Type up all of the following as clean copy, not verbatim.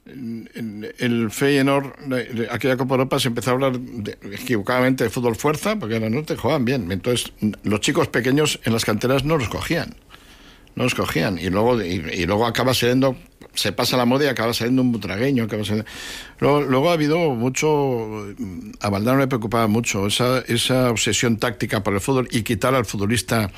en el Feyenoord, aquella Copa Europa, se empezó a hablar equivocadamente de fútbol fuerza, porque en el norte jugaban bien. Entonces, los chicos pequeños en las canteras no los cogían. Y luego acaba saliendo, se pasa la moda y acaba saliendo un butragueño. Luego ha habido mucho, a Valdano le preocupaba mucho esa obsesión táctica por el fútbol y quitar al futbolista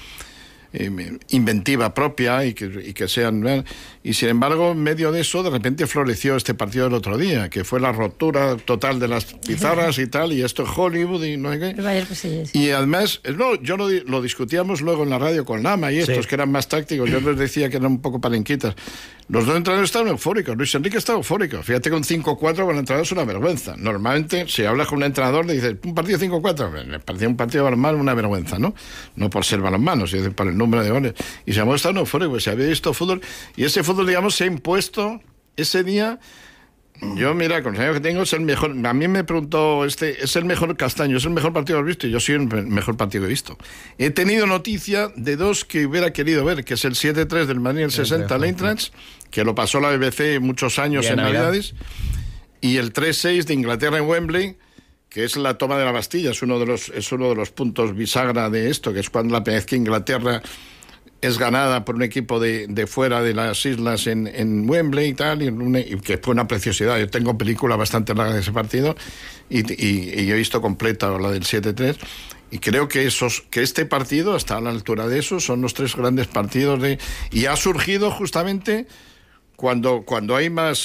inventiva propia y que sean, y sin embargo en medio de eso de repente floreció este partido del otro día, que fue la ruptura total de las pizarras y tal, y esto es Hollywood y no sé qué. Y además lo discutíamos luego en la radio con Lama y estos que eran más tácticos. Yo les decía que eran un poco palenquitas. Los dos entrenadores estaban eufóricos. Luis Enrique estaba eufórico. Fíjate, con 5-4 con el entrenador es una vergüenza. Normalmente, si hablas con un entrenador, le dices, un partido 5-4, me parecía un partido de balonmano una vergüenza, ¿no? No por ser balonmano, sino por el número de goles. Y se ha mostrado eufórico, se había visto fútbol, y ese fútbol, digamos, se ha impuesto ese día. Yo, mira, con los años que tengo, es el mejor. A mí me preguntó, es el mejor Castaño, es el mejor partido que has visto, y yo soy el mejor partido que he visto. He tenido noticia de dos que hubiera querido ver, que es el 7-3 del Madrid, el 60 al Eintracht, que lo pasó la BBC muchos años en Navidades, y el 3-6 de Inglaterra en Wembley, que es la toma de la Bastilla, es uno de los puntos bisagra de esto, que es cuando la primera vez que Inglaterra es ganada por un equipo de fuera de las islas en Wembley y tal, y que fue una preciosidad. Yo tengo película bastante larga de ese partido y he visto completa la del 7-3, y creo que este partido está a la altura de eso. Son los tres grandes partidos y ha surgido justamente cuando hay más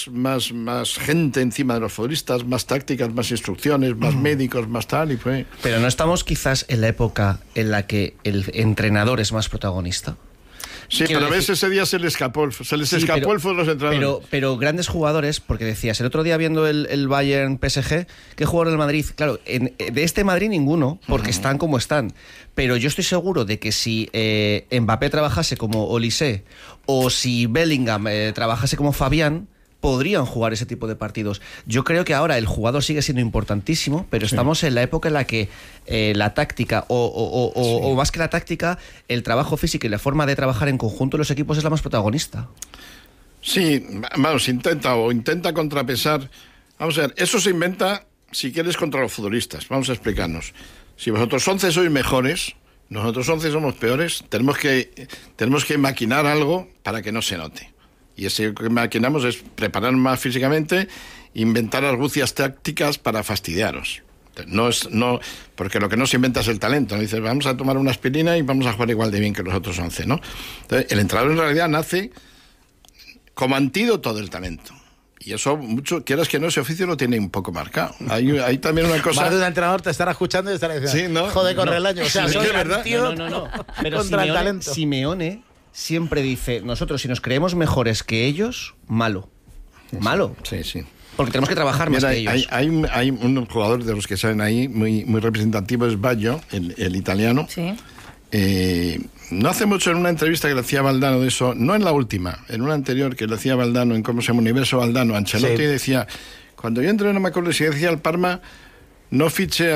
gente encima de los futbolistas, más tácticas, más instrucciones, más médicos, más tal, y fue. Pero ¿no estamos quizás en la época en la que el entrenador es más protagonista? Sí, pero ves, ese día se les escapó el fútbol a los entrenadores. Pero grandes jugadores, porque decías, el otro día viendo el Bayern PSG, ¿qué jugador del Madrid? Claro, de este Madrid ninguno, porque están como están. Pero yo estoy seguro de que si Mbappé trabajase como Olise o si Bellingham trabajase como Fabián, podrían jugar ese tipo de partidos. Yo creo que ahora el jugador sigue siendo importantísimo, pero estamos en la época en la que la táctica, o más que la táctica, el trabajo físico y la forma de trabajar en conjunto de los equipos es la más protagonista. Sí, vamos, intenta contrapesar. Vamos a ver, eso se inventa, si quieres, contra los futbolistas. Vamos a explicarnos. Si vosotros 11 sois mejores, nosotros 11 somos peores, tenemos que maquinar algo para que no se note. Y eso que maquinamos es preparar más físicamente, inventar argucias tácticas para fastidiaros. No, porque lo que no se inventa es el talento. ¿No? Dices, vamos a tomar una aspirina y vamos a jugar igual de bien que los otros 11, ¿no? Entonces, el entrenador en realidad nace como antídoto del talento. Y eso, quieras que no, ese oficio lo tiene un poco marcado. Hay también una cosa. Más de un entrenador te estará escuchando y estará diciendo, sí, ¿no? Joder, corre el año. O sea, soy verdad. No. Pero contra el talento. Simeone siempre dice, nosotros si nos creemos mejores que ellos, malo. Malo. Sí. Porque tenemos que trabajar más que ellos. Hay un jugador de los que salen ahí muy representativo, es Baggio, el italiano. Sí. No hace mucho, en una entrevista que le hacía Valdano de eso, no en la última, en una anterior que le hacía Valdano en ¿cómo se llama? Universo Valdano, Ancelotti, decía, cuando yo entré, no me acuerdo si decía al Parma, no fiche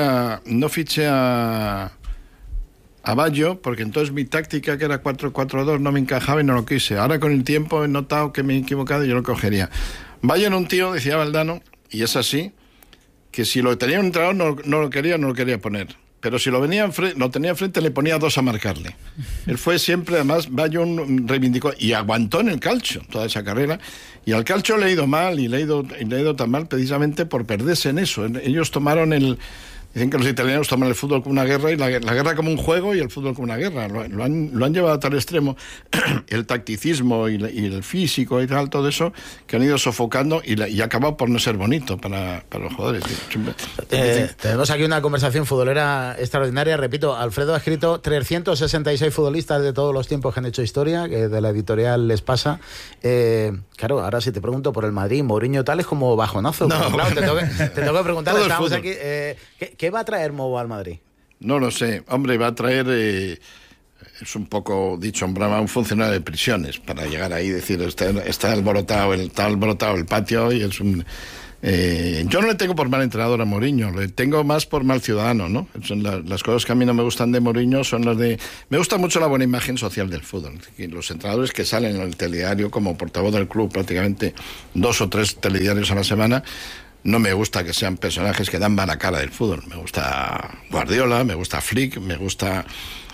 a Baggio, porque entonces mi táctica, que era 4-4-2, no me encajaba y no lo quise. Ahora con el tiempo he notado que me he equivocado y yo lo cogería. Baggio era un tío, decía Valdano, y es así, que si lo tenía un entrenador no lo quería poner. Pero si lo tenía enfrente, le ponía 2 a marcarle. Él fue siempre, además, Baggio reivindicó y aguantó en el calcio toda esa carrera. Y al calcio le ha ido mal, y le ha ido tan mal precisamente por perderse en eso. Ellos tomaron dicen que los italianos toman el fútbol como una guerra y la guerra como un juego y el fútbol como una guerra. Lo han llevado a tal extremo, el tacticismo y el físico y tal, todo eso, que han ido sofocando y ha acabado por no ser bonito para los jugadores. Tenemos aquí una conversación futbolera extraordinaria. Repito, Alfredo ha escrito 366 futbolistas de todos los tiempos que han hecho historia, que de la editorial Les Pasa. Claro, ahora si te pregunto por el Madrid, Mourinho tal, es como bajonazo. No, claro, te tengo que preguntar, estamos aquí... ¿Qué va a traer Mou al Madrid? No lo sé. Hombre, va a traer, es un poco dicho en broma, un funcionario de prisiones para llegar ahí y decir, está alborotado el patio y Yo no le tengo por mal entrenador a Mourinho, le tengo más por mal ciudadano, ¿no? Son las cosas que a mí no me gustan de Mourinho son las de... Me gusta mucho la buena imagen social del fútbol. Los entrenadores que salen en el telediario como portavoz del club, prácticamente 2 o 3 telediarios a la semana, no me gusta que sean personajes que dan mala cara del fútbol. Me gusta Guardiola, me gusta Flick, me gusta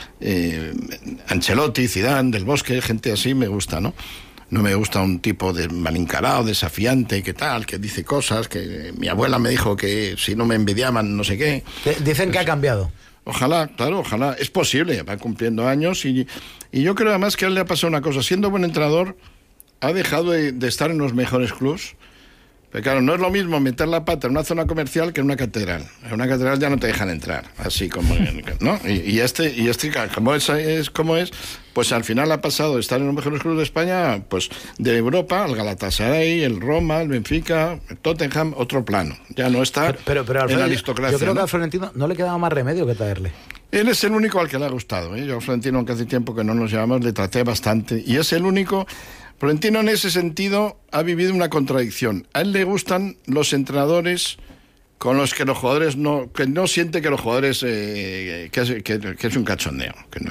Ancelotti, Zidane, Del Bosque, gente así me gusta, ¿no? No me gusta un tipo de mal encarado, desafiante, que tal, que dice cosas, que mi abuela me dijo que si no me envidiaban, no sé qué. Dicen que ha cambiado. Ojalá, claro, ojalá. Es posible, va cumpliendo años y yo creo además que a él le ha pasado una cosa. Siendo buen entrenador, ha dejado de estar en los mejores clubs. Pero claro, no es lo mismo meter la pata en una zona comercial que en una catedral. En una catedral ya no te dejan entrar, así como, ¿no? Y este como es, pues al final ha pasado de estar en los mejores clubes de España, pues de Europa, al Galatasaray, el Roma, el Benfica, el Tottenham, otro plano. Ya no está pero Alfredo, en la aristocracia. Yo creo que ¿no? a Florentino no le quedaba más remedio que traerle. Él es el único al que le ha gustado, ¿eh? Yo a Florentino, aunque hace tiempo que no nos llamamos, le traté bastante. Y es el único... Florentino en ese sentido ha vivido una contradicción. A él le gustan los entrenadores con los que los jugadores que no siente que los jugadores que es un cachondeo.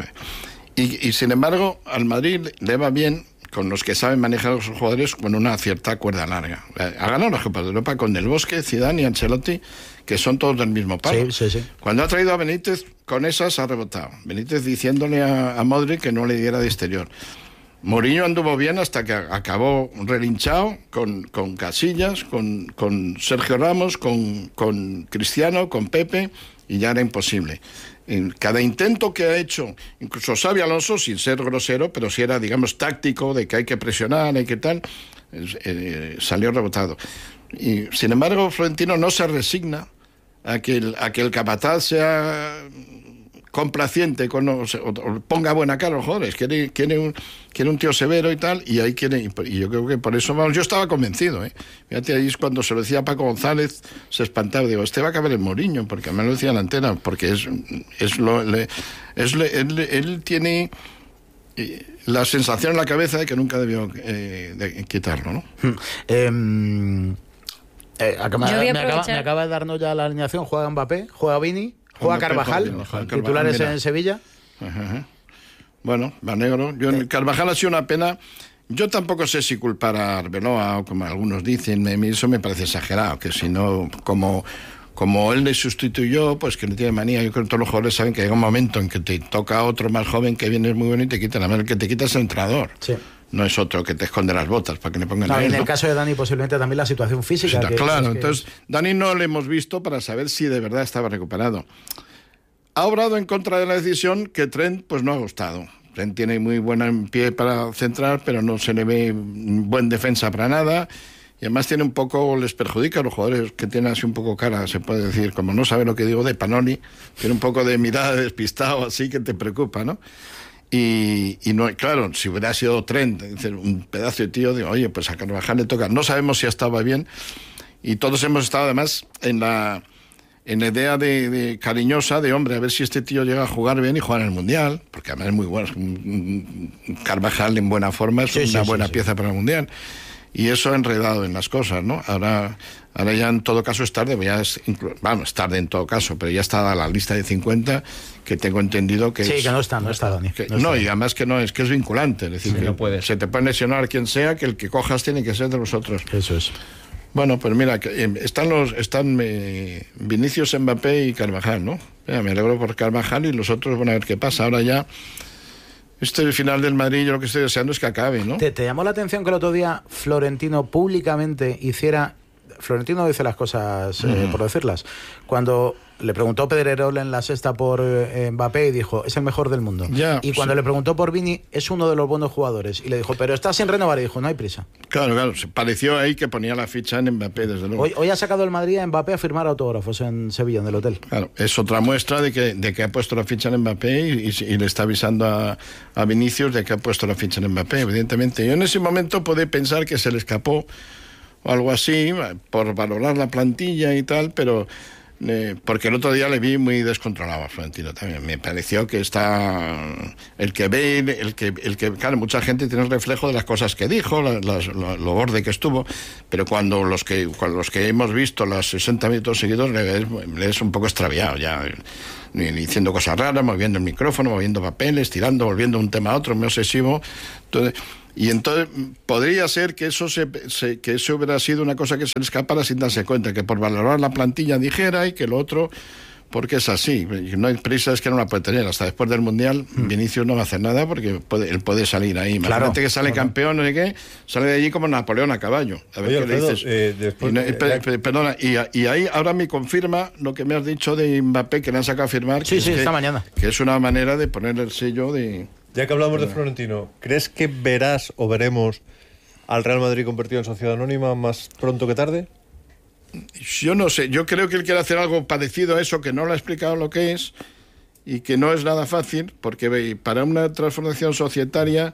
Y sin embargo, al Madrid le va bien con los que saben manejar a los jugadores con una cierta cuerda larga. Ha ganado las Copas de Europa con Del Bosque, Zidane y Ancelotti, que son todos del mismo palo. Sí. Cuando ha traído a Benítez, con esas ha rebotado. Benítez diciéndole a Modric que no le diera de exterior. Mourinho anduvo bien hasta que acabó relinchado con Casillas, con Sergio Ramos, con Cristiano, con Pepe, y ya era imposible. En cada intento que ha hecho, incluso Xabi Alonso, sin ser grosero, pero si era, digamos, táctico, de que hay que presionar, hay que tal, salió rebotado. Y, sin embargo, Florentino no se resigna a que el capataz sea complaciente, o ponga buena cara a los jugadores, quiere un tío severo y tal, y ahí quiere, y yo creo que por eso, vamos, yo estaba convencido, fíjate, ahí es cuando se lo decía a Paco González, se espantaba, digo, va a caber el Mourinho, porque me lo decía en la antena, porque él tiene la sensación en la cabeza de que nunca debió quitarlo, ¿no? Me acaba de darnos ya la alineación. Juega Mbappé, juega Vini, juega Carvajal, titulares en Sevilla. Ajá. Bueno, va negro. Carvajal ha sido una pena. Yo tampoco sé si culpar a Arbeloa, o como algunos dicen, eso me parece exagerado, que si no, como él le sustituyó, pues que no tiene manía. Yo creo que todos los jugadores saben que llega un momento en que te toca otro más joven que viene muy bueno y te quitan. A ver, el que te quita es el entrenador. Sí. No es otro que te esconde las botas para que le pongan... En el caso de Dani, posiblemente también la situación física. Sí, claro, entonces Dani no le hemos visto para saber si de verdad estaba recuperado. Ha obrado en contra de la decisión que Trent pues no ha gustado. Trent tiene muy buen pie para centrar, pero no se le ve buen defensa para nada. Y además tiene un poco, les perjudica a los jugadores que tienen así un poco cara, se puede decir, como no sabe lo que digo de Panoli, tiene un poco de mirada de despistado, así que te preocupa, ¿no? Y no, claro, si hubiera sido Trent, un pedazo de tío, digo, oye, pues a Carvajal le toca. No sabemos si estaba bien, y todos hemos estado además en la idea de cariñosa de, hombre, a ver si este tío llega a jugar bien y jugar en el Mundial, porque además es muy bueno. Carvajal en buena forma es una buena pieza para el Mundial. Y eso ha enredado en las cosas, ¿no? Ahora ya en todo caso es tarde, es tarde en todo caso, pero ya está la lista de 50, que tengo entendido que que no está, Dani. Y además que es vinculante, es decir, que no puede. Se te puede lesionar quien sea, que el que cojas tiene que ser de los otros. Eso es. Bueno, pues mira, están Vinicius, Mbappé y Carvajal, ¿no? Mira, me alegro por Carvajal y los otros van a ver qué pasa. Ahora ya, el final del Madrid, yo lo que estoy deseando es que acabe, ¿no? ¿Te llamó la atención que el otro día Florentino públicamente hiciera... Florentino dice las cosas por decirlas. Cuando le preguntó Pedrerol en La Sexta por Mbappé y dijo, es el mejor del mundo. Y cuando le preguntó por Vini, es uno de los buenos jugadores. Y le dijo, pero está sin renovar. Y dijo, no hay prisa. Claro, se pareció ahí que ponía la ficha en Mbappé, desde luego. Hoy ha sacado el Madrid a Mbappé a firmar autógrafos en Sevilla, en el hotel. Claro, es otra muestra de que ha puesto la ficha en Mbappé y le está avisando a Vinicius de que ha puesto la ficha en Mbappé, evidentemente. Yo en ese momento pude pensar que se le escapó o algo así, por valorar la plantilla y tal, pero porque el otro día le vi muy descontrolado a Florentino también. Me pareció que está el que ve, claro, mucha gente tiene el reflejo de las cosas que dijo, lo borde que estuvo, pero cuando los que hemos visto los 60 minutos seguidos le es un poco extraviado ya, diciendo cosas raras, moviendo el micrófono, moviendo papeles, tirando, volviendo de un tema a otro, muy obsesivo. Entonces podría ser que eso hubiera sido una cosa que se le escapara sin darse cuenta, que por valorar la plantilla dijera, y que lo otro, porque es así, no hay prisa, es que no la puede tener. Hasta después del Mundial Vinicius no va a hacer nada porque él puede salir ahí. Imagínate que sale campeón, no sé qué, sale de allí como Napoleón a caballo. A ver, oye, qué Alfredo, le dices. Perdona, y ahí ahora me confirma lo que me has dicho de Mbappé, que le han sacado a firmar. Sí, esta mañana. Que es una manera de poner el sello de... Ya que hablamos de Florentino, ¿crees que verás o veremos al Real Madrid convertido en sociedad anónima más pronto que tarde? Yo no sé, yo creo que él quiere hacer algo parecido a eso, que no le ha explicado lo que es y que no es nada fácil, porque para una transformación societaria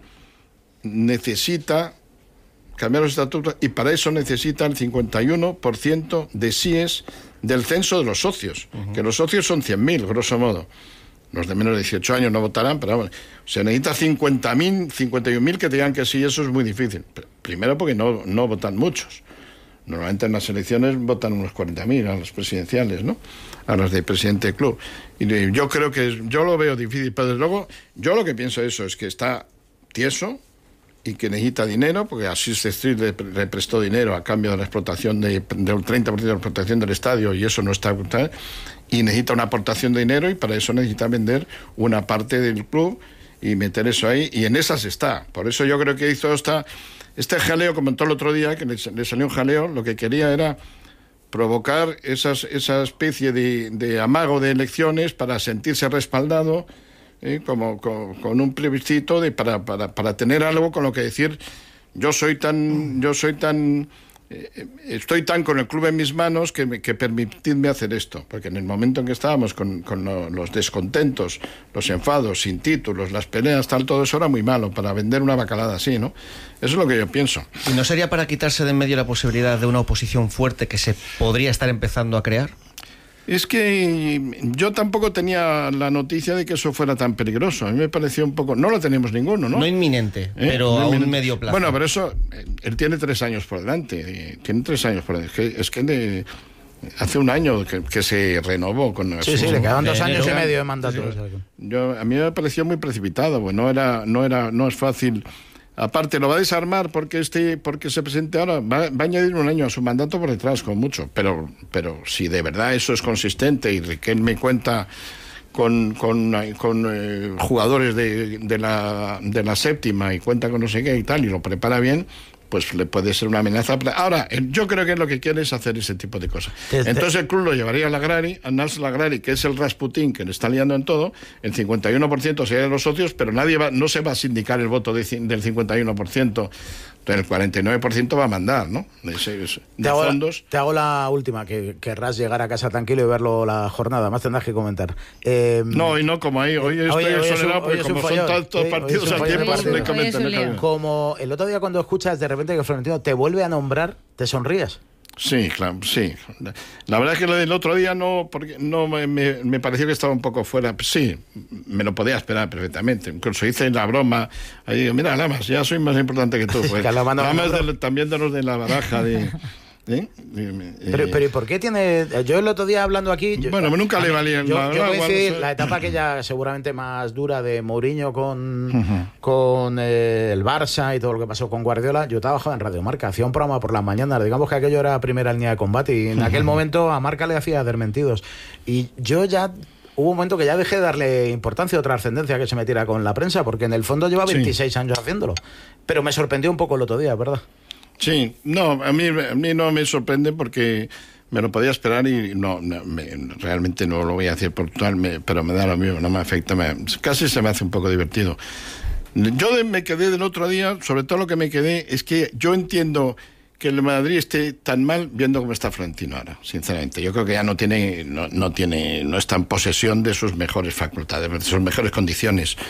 necesita cambiar los estatutos y para eso necesita el 51% de síes del censo de los socios, que los socios son 100.000, grosso modo. Los de menos de 18 años no votarán, pero bueno, se necesita 50.000, 51.000 que te digan que sí, eso es muy difícil. Primero porque no votan muchos. Normalmente en las elecciones votan unos 40.000 a las presidenciales, ¿no? A las de presidente del club. Y yo creo yo lo veo difícil, pero desde luego, yo lo que pienso es que está tieso y que necesita dinero, porque Assist Street le prestó dinero a cambio de la explotación del 30% de la explotación del estadio, y eso no está, y necesita una aportación de dinero, y para eso necesita vender una parte del club y meter eso ahí, y en esas está. Por eso yo creo que hizo este jaleo, comentó el otro día, que le salió un jaleo, lo que quería era provocar esa especie de amago de elecciones para sentirse respaldado, como con un plebiscito para tener algo con lo que decir, estoy tan con el club en mis manos que permitidme hacer esto, porque en el momento en que estábamos con los descontentos, los enfados, sin títulos, las peleas, todo eso era muy malo para vender una bacalada así, ¿no? Eso es lo que yo pienso. ¿Y no sería para quitarse de en medio la posibilidad de una oposición fuerte que se podría estar empezando a crear? Es que yo tampoco tenía la noticia de que eso fuera tan peligroso. A mí me pareció un poco... No lo tenemos ninguno, ¿no? No inminente, pero a un medio plazo. Bueno, pero eso... Él tiene 3 años por delante. Es que hace un año que se renovó con... Sí, le quedaban 2 años y medio de mandato. Sí. A mí me pareció muy precipitado, pues no es fácil... Aparte, lo va a desarmar porque se presente ahora, va a añadir un año a su mandato por detrás, con mucho. Pero si de verdad eso es consistente y Riquelme cuenta con jugadores de la séptima y cuenta con no sé qué y tal, y lo prepara bien, pues le puede ser una amenaza. Ahora, yo creo que lo que quiere es hacer ese tipo de cosas. Entonces el club lo llevaría a Nasser Al-Khelaifi, que es el Rasputín que le está liando en todo, el 51% serían los socios, pero no se va a sindicar el voto del 51%. Entonces el 49% va a mandar, ¿no? De fondos. Te hago la última, que querrás llegar a casa tranquilo y verlo la jornada, más tendrás que comentar. No, y no como ahí. Hoy estoy exonerado porque como son todos partidos al tiempo, no comento. Como el otro día cuando escuchas de repente que Florentino te vuelve a nombrar, ¿te sonríes? Sí, claro, sí. La verdad es que lo del otro día porque no me pareció que estaba un poco fuera. Sí, me lo podía esperar perfectamente. Incluso hice la broma. Ahí digo, mira, Lamas, ya soy más importante que tú. Pues. También de los de la baraja de... Pero ¿y por qué tiene...? Yo el otro día hablando aquí... Nunca le valía... Yo coincidí la etapa aquella seguramente más dura de Mourinho con el Barça y todo lo que pasó con Guardiola. Yo trabajaba en Radio Marca, hacía un programa por las mañanas. Digamos que aquello era primera línea de combate y en aquel momento a Marca le hacía desmentidos. Y yo ya... Hubo un momento que ya dejé de darle importancia o trascendencia que se metiera con la prensa, porque en el fondo lleva 26 años haciéndolo. Pero me sorprendió un poco el otro día, ¿verdad? Sí, no, a mí no me sorprende porque me lo podía esperar y realmente no lo voy a decir por tal, pero me da lo mismo, no me afecta, casi se me hace un poco divertido. Yo me quedé del otro día, sobre todo lo que me quedé es que yo entiendo que el Madrid esté tan mal viendo cómo está Florentino ahora, sinceramente. Yo creo que ya no está en posesión de sus mejores facultades, de sus mejores condiciones.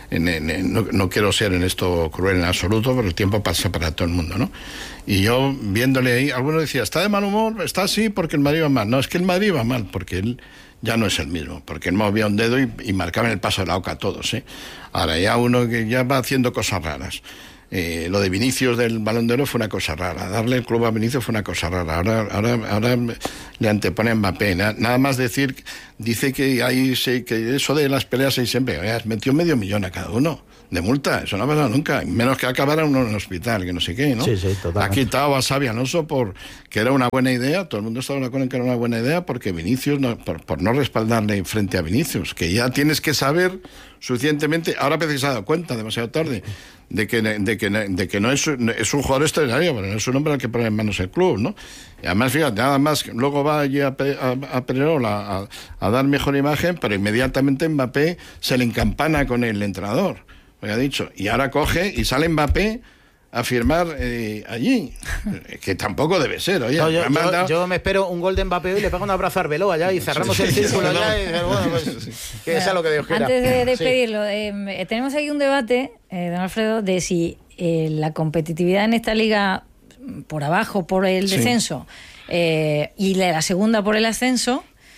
no quiero ser en esto cruel en absoluto, pero el tiempo pasa para todo el mundo, ¿no? Y yo, viéndole ahí, alguno decía, está de mal humor, está así porque el Madrid va mal. No, es que el Madrid va mal porque él ya no es el mismo, porque él movía un dedo y marcaba en el paso de la oca a todos, ¿eh? Ahora ya uno que ya va haciendo cosas raras. Lo de Vinicius del Balón de Oro fue una cosa rara, darle el club a Vinicius fue una cosa rara, ahora le antepone a Mbappé, nada más dice que que eso de las peleas ahí siempre, metió 500.000 a cada uno de multa, eso no ha pasado nunca, menos que acabara uno en un hospital, que no sé qué, ¿no? Sí, totalmente. Ha quitado a Xabi Alonso que era una buena idea, todo el mundo estaba de acuerdo en que era una buena idea, porque Vinicius, por no respaldarle frente a Vinicius, que ya tienes que saber suficientemente, ahora parece que se ha dado cuenta demasiado tarde, de que no es un jugador extraordinario, pero no es un hombre al que poner en manos el club, ¿no? Y además, fíjate, nada más, luego va allí a Pedrerol a dar mejor imagen, pero inmediatamente Mbappé se le encampana con el entrenador, lo ha dicho, y ahora coge y sale Mbappé a firmar allí, que tampoco debe ser. Oye, no, yo me espero un gol de Mbappé y le pego un abrazo a Arbeloa allá y cerramos el círculo allá y bueno, pues que sea lo que Dios quiera. Antes de despedirlo, tenemos aquí un debate, don Alfredo, de si la competitividad en esta liga por abajo, por el descenso, y la segunda por el ascenso,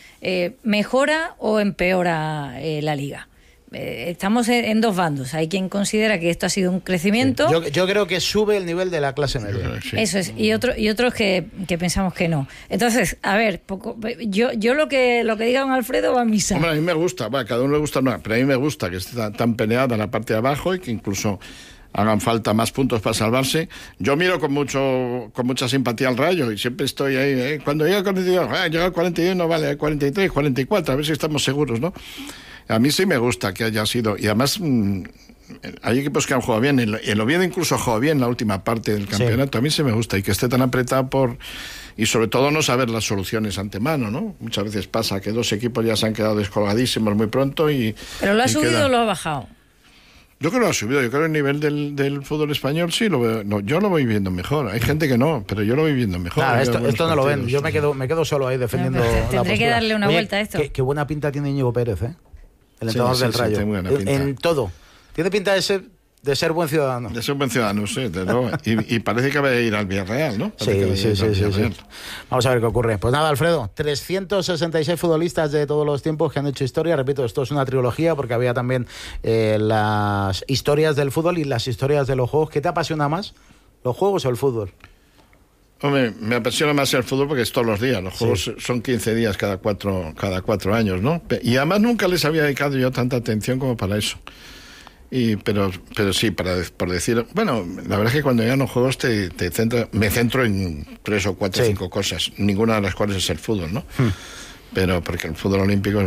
mejora o empeora la liga. Estamos en dos bandos. Hay quien considera que esto ha sido un crecimiento. Yo creo que sube el nivel de la clase media. Sí. Eso es. Y otros que pensamos que no. Entonces, a ver, yo lo que diga don Alfredo va a misa. Hombre, a mí me gusta, cada uno le gusta, no, pero a mí me gusta que esté tan peleada la parte de abajo y que incluso hagan falta más puntos para salvarse. Yo miro con mucha simpatía al Rayo y siempre estoy ahí. Cuando llega al 42, llega al 41, vale, 43, 44, a ver si estamos seguros, ¿no? A mí sí me gusta que haya sido, y además hay equipos que han jugado bien, el Oviedo incluso jugó bien la última parte del campeonato, sí. A mí sí me gusta, y que esté tan apretado y sobre todo no saber las soluciones antemano, ¿no? Muchas veces pasa que dos equipos ya se han quedado descolgadísimos muy pronto y... ¿Pero lo ha subido o lo ha bajado? Yo creo que lo ha subido, yo creo que el nivel del fútbol español sí lo veo, yo lo voy viendo mejor, hay gente que no, pero yo lo voy viendo mejor. Claro, esto no lo ven, yo me quedo solo ahí defendiendo la postura. Tendré que darle una vuelta a esto. Qué buena pinta tiene Íñigo Pérez, el entrenador del Rayo. En todo. Tiene pinta de ser buen ciudadano. De ser buen ciudadano, sí. Y parece que va a ir al Villarreal, ¿no? Sí. Vamos a ver qué ocurre. Pues nada, Alfredo, 366 futbolistas de todos los tiempos que han hecho historia. Repito, esto es una trilogía porque había también las historias del fútbol y las historias de los juegos. ¿Qué te apasiona más? ¿Los juegos o el fútbol? Hombre, me apasiona más el fútbol porque es todos los días. Los juegos son 15 días cada cuatro años, ¿no? Y además nunca les había dedicado yo tanta atención como para eso. Pero sí, por decir... Bueno, la verdad es que cuando llegan los juegos me centro en 3 o 4 o 5 cosas, ninguna de las cuales es el fútbol, ¿no? Pero porque el fútbol olímpico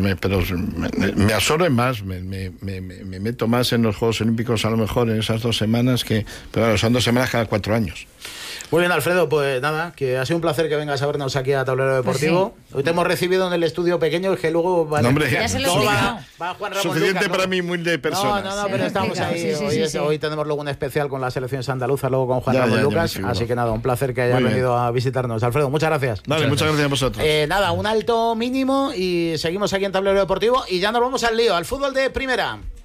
me absorbe más, me meto más en los Juegos Olímpicos a lo mejor en esas 2 semanas pero bueno, son 2 semanas cada 4 años. Muy bien, Alfredo, pues nada, que ha sido un placer que vengas a vernos aquí a Tablero Deportivo. Pues sí. Hoy te hemos recibido en el estudio pequeño, es que luego ya se lo va Juan Ramón suficiente Lucas, para mí, muy de personas. No, pero estamos ahí. Hoy tenemos luego un especial con las selecciones andaluzas, luego con Juan Ramón Lucas. Así que nada, un placer que hayas venido a visitarnos. Alfredo, muchas gracias. Dale, muchas gracias a vosotros. Nada, un alto mínimo y seguimos aquí en Tablero Deportivo y ya nos vamos al lío, al fútbol de primera.